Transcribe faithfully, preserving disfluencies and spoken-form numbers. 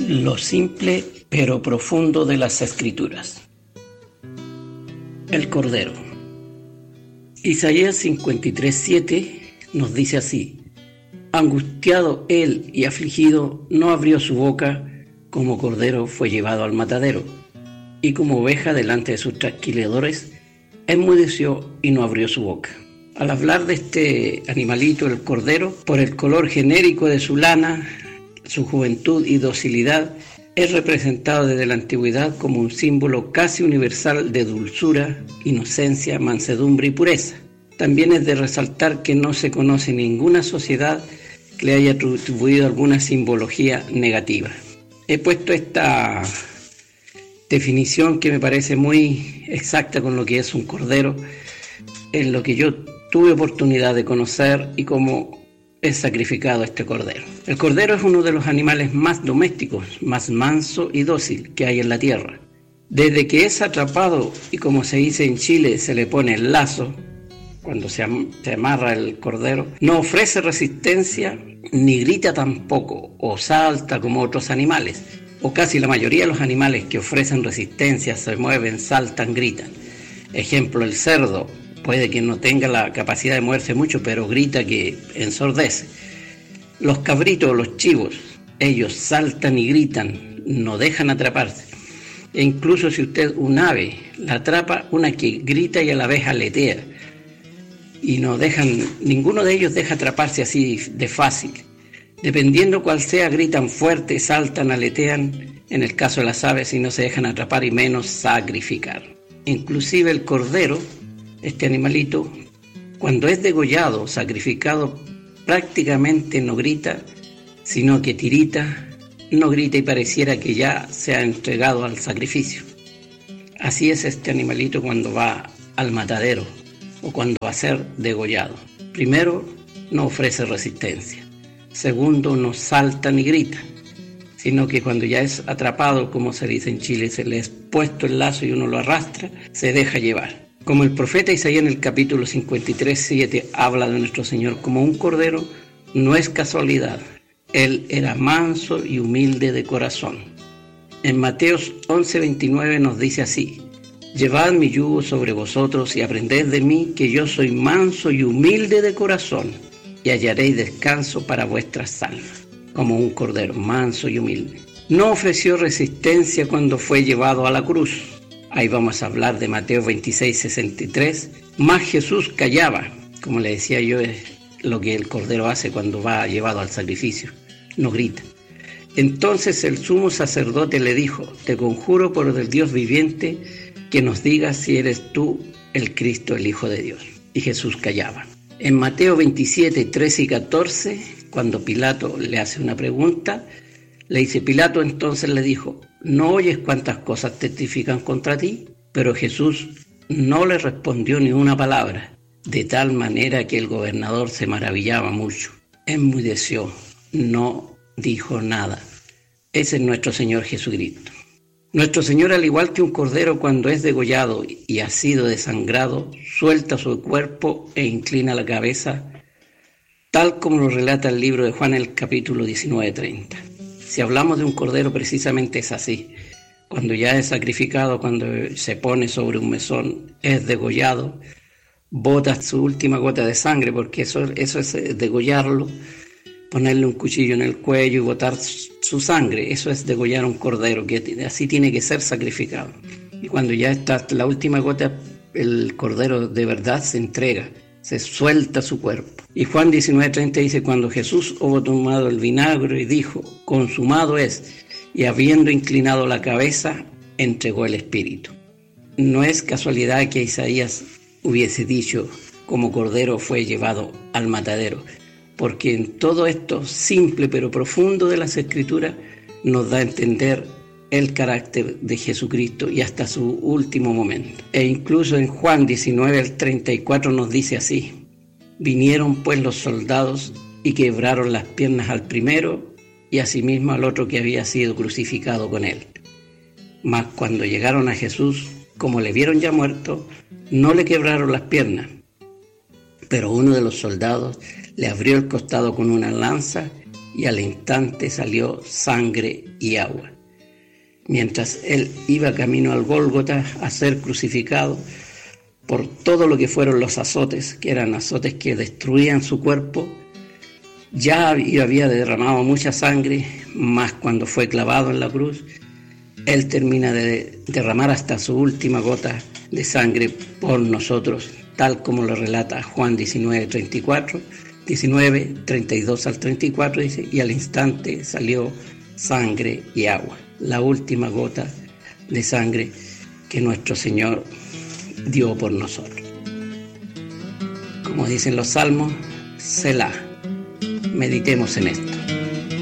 Lo simple pero profundo de las Escrituras. El Cordero. Isaías cincuenta y tres, siete nos dice así: angustiado él y afligido, no abrió su boca, como cordero fue llevado al matadero, y como oveja delante de sus trasquiladores, enmudeció y no abrió su boca. Al hablar de este animalito, el cordero, por el color genérico de su lana, su juventud y docilidad, es representado desde la antigüedad como un símbolo casi universal de dulzura, inocencia, mansedumbre y pureza. También es de resaltar que no se conoce ninguna sociedad que le haya atribuido alguna simbología negativa. He puesto esta definición que me parece muy exacta con lo que es un cordero, en lo que yo tuve oportunidad de conocer y cómo es sacrificado este cordero. El cordero es uno de los animales más domésticos, más manso y dócil que hay en la tierra. Desde que es atrapado y, como se dice en Chile, se le pone el lazo, cuando se, am- se amarra el cordero, no ofrece resistencia ni grita tampoco o salta como otros animales, o casi la mayoría de los animales que ofrecen resistencia se mueven, saltan, gritan. Ejemplo, el cerdo. Puede que no tenga la capacidad de moverse mucho, pero grita que ensordece. Los cabritos, los chivos, ellos saltan y gritan, no dejan atraparse. E incluso si usted un ave la atrapa, una que grita y a la vez aletea. Y no dejan, ninguno de ellos deja atraparse así de fácil. Dependiendo cuál sea, gritan fuerte, saltan, aletean. En el caso de las aves, y no se dejan atrapar y menos sacrificar. Inclusive el cordero, este animalito, cuando es degollado, sacrificado, prácticamente no grita, sino que tirita, no grita y pareciera que ya se ha entregado al sacrificio. Así es este animalito cuando va al matadero o cuando va a ser degollado. Primero, no ofrece resistencia. Segundo, no salta ni grita, sino que cuando ya es atrapado, como se dice en Chile, se le es puesto el lazo y uno lo arrastra, se deja llevar. Como el profeta Isaías en el capítulo cincuenta y tres, siete habla de nuestro Señor como un cordero, no es casualidad. Él era manso y humilde de corazón. En Mateo once, veintinueve nos dice así: llevad mi yugo sobre vosotros y aprended de mí, que yo soy manso y humilde de corazón, y hallaréis descanso para vuestras almas. Como un cordero manso y humilde. No ofreció resistencia cuando fue llevado a la cruz. Ahí vamos a hablar de Mateo veintiséis, sesenta y tres. Más Jesús callaba, como le decía yo, es lo que el cordero hace cuando va llevado al sacrificio, no grita. Entonces el sumo sacerdote le dijo: te conjuro por el Dios viviente que nos digas si eres tú el Cristo, el Hijo de Dios. Y Jesús callaba. En Mateo veintisiete, trece y catorce, cuando Pilato le hace una pregunta, le dice: Pilato entonces le dijo: ¿no oyes cuántas cosas testifican contra ti? Pero Jesús no le respondió ni una palabra, de tal manera que el gobernador se maravillaba mucho. Enmudeció, no dijo nada. Ese es nuestro Señor Jesucristo. Nuestro Señor, al igual que un cordero cuando es degollado y ha sido desangrado, suelta su cuerpo e inclina la cabeza, tal como lo relata el libro de Juan, el capítulo diecinueve, treinta. Si hablamos de un cordero, precisamente es así. Cuando ya es sacrificado, cuando se pone sobre un mesón, es degollado, bota su última gota de sangre, porque eso, eso es degollarlo, ponerle un cuchillo en el cuello y botar su sangre. Eso es degollar un cordero, que así tiene que ser sacrificado. Y cuando ya está la última gota, el cordero de verdad se entrega, se suelta su cuerpo. Y Juan diecinueve, treinta dice: cuando Jesús hubo tomado el vinagre y dijo: consumado es, y habiendo inclinado la cabeza, entregó el espíritu. No es casualidad que Isaías hubiese dicho: como cordero fue llevado al matadero, porque en todo esto simple pero profundo de las Escrituras nos da a entender el carácter de Jesucristo y hasta su último momento. E incluso en Juan diecinueve, treinta y cuatro nos dice así: vinieron pues los soldados y quebraron las piernas al primero y asimismo al otro que había sido crucificado con él. Mas cuando llegaron a Jesús, como le vieron ya muerto, no le quebraron las piernas, pero uno de los soldados le abrió el costado con una lanza y al instante salió sangre y agua. Mientras él iba camino al Gólgota a ser crucificado, por todo lo que fueron los azotes, que eran azotes que destruían su cuerpo, ya había derramado mucha sangre, más cuando fue clavado en la cruz, él termina de derramar hasta su última gota de sangre por nosotros, tal como lo relata Juan diecinueve, treinta y cuatro, diecinueve, treinta y dos al treinta y cuatro, dice, y al instante salió sangre y agua, la última gota de sangre que nuestro Señor dio por nosotros. Como dicen los salmos, Selah. Meditemos en esto.